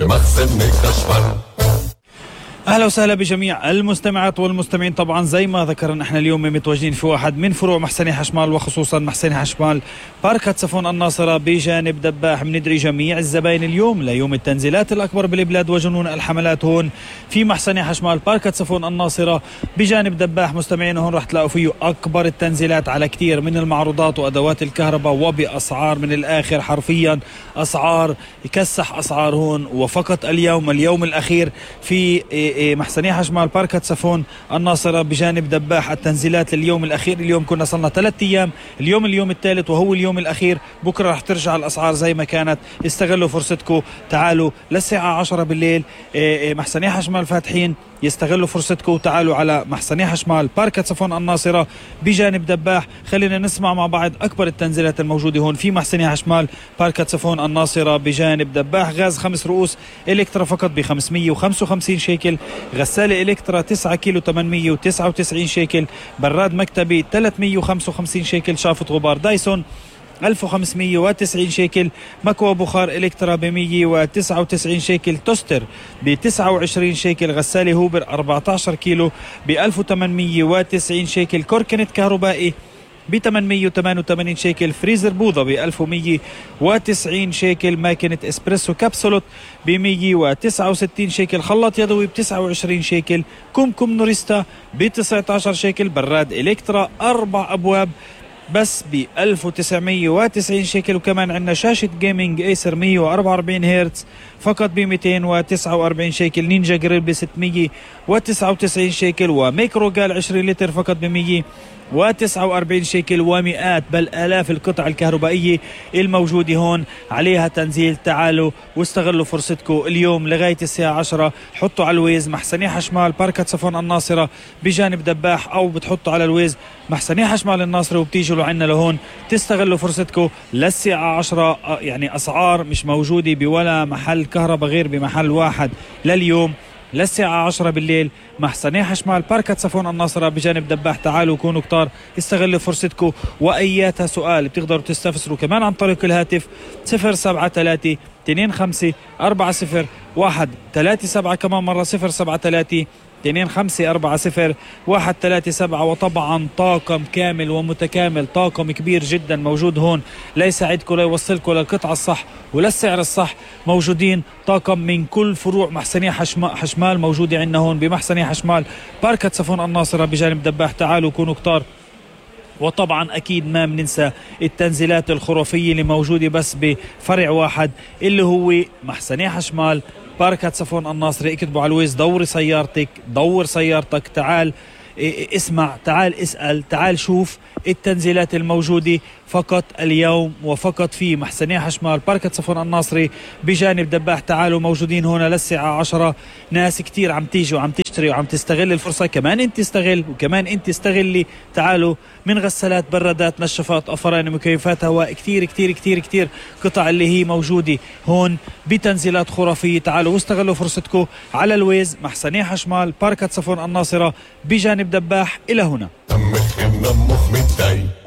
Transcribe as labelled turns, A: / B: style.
A: مخزن كشفر.
B: اهلا وسهلا بجميع المستمعات والمستمعين. طبعا زي ما ذكرنا احنا اليوم متواجدين في واحد من فروع محسني حشمال، وخصوصا محسني حشمال باركة صفون الناصرة بجانب دباح. بندعي جميع الزباين اليوم ليوم التنزيلات الاكبر بالبلاد وجنون الحملات هون في محسني حشمال باركة صفون الناصرة بجانب دباح. مستمعين هون راح تلاقوا فيه اكبر التنزيلات على كثير من المعروضات وادوات الكهرباء وباسعار من الاخر، حرفيا اسعار يكسح اسعار هون. وفقط اليوم الاخير في محسني حشمال باركة صفون الناصرة بجانب دباح التنزيلات لليوم الأخير. اليوم كنا صلنا 3 أيام، اليوم الثالث وهو اليوم الأخير. بكرة رح ترجع الأسعار زي ما كانت. استغلوا فرصتكم، تعالوا للساعة 10 بالليل محسني حشمال فاتحين. يستغلوا فرصتكم وتعالوا على محسني حشمال باركة صفون الناصرة بجانب دباح. خلينا نسمع مع بعض أكبر التنزيلات الموجودة هون في محسني حشمال باركة صفون الناصرة بجانب دباح. غاز 5 رؤوس إلكترا فقط ب 555 شيكل، غسالة إلكترا 9 كيلو 899 شيكل، براد مكتبي 355 شيكل، شافط غبار دايسون 1590 شيكل، مكوى بخار إلكترا ب 199 شيكل، توستر ب 29 شيكل، غسالة هوبر 14 كيلو ب 1890 شيكل، كوركنت كهربائي ب 888 شيكل، فريزر بوظة ب 1190 شيكل، ماكينة اسبريسو كابسولوت ب 169 شيكل، خلاط يدوي ب 29 شيكل، كمكم نوريستا ب 19 شيكل، براد إلكترا 4 أبواب بس ب 1990 شيكل. وكمان عندنا شاشة جيمنج ايسر 144 هرتز فقط ب 249 شيكل، نينجا جريل ب 699 شيكل، وميكرو جال 20 لتر فقط ب 149 شيكل. ومئات بل آلاف القطع الكهربائية الموجودة هون عليها تنزيل. تعالوا واستغلوا فرصتكم اليوم لغاية الساعة 10. حطوا على الويز محسني حشمال باركة صفون الناصرة بجانب دباح، أو بتحطوا على الويز محسني حشمال الناصرة وبتيجوا لعنا لهون. تستغلوا فرصتكم للساعة 10. يعني أسعار مش موجودة بولا محل كهرباء غير بمحل واحد لليوم للساعة 10 بالليل. محسني حشمال باركة صفون الناصرة بجانب دباح. تعالوا كونوا كتار، استغلوا فرصتكم. وأياتها سؤال بتقدروا تستفسروا كمان عن طريق الهاتف 073 25 40 137. كمان مرة 073 2540 137. وطبعا طاقم كامل ومتكامل، طاقم كبير جدا موجود هون ليساعدكم ليوصلكم للقطعة الصح وللسعر الصح. موجودين طاقم من كل فروع محسني حشمال موجودة عندنا هون بمحسني حشمال باركة صفون الناصرة بجانب دباح. تعالوا كونوا كتار. وطبعا أكيد ما بننسى التنزيلات الخرافية اللي موجودة بس بفرع واحد اللي هو محسني حشمال باركة صفون الناصرة. اكتبوا على الويز دور سيارتك، تعال اسمع، تعال اسأل، تعال شوف التنزيلات الموجودة فقط اليوم وفقط في محسني حشمال باركة صفون الناصري بجانب دباح. تعالوا موجودين هنا للساعة 10. ناس كتير عم تيجي وعم تشتري وعم تستغل الفرصة. كمان انت استغل وكمان انت استغلي. تعالوا من غسالات، برادات، نشفات، أفران، مكيفات هواء، كتير كتير كتير كتير قطع اللي هي موجودة هون بتنزيلات خرافية. تعالوا واستغلوا فرصتكم على الويز محسني حشمال باركة صفون الناصرة بجانب دباح. إلى هنا
A: دمك مخ متضايق